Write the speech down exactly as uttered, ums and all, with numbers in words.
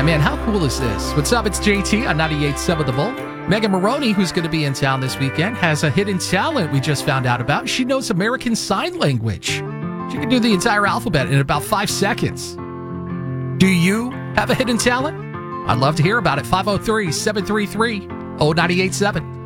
man, how cool is this? What's up? It's J T on ninety-eight point seven The Bull. Megan Maroney, who's going to be in town this weekend, has a hidden talent we just found out about. She knows American Sign Language. She can do the entire alphabet in about five seconds. Do you have a hidden talent? I'd love to hear about it. five oh three, seven three three, oh nine eight seven.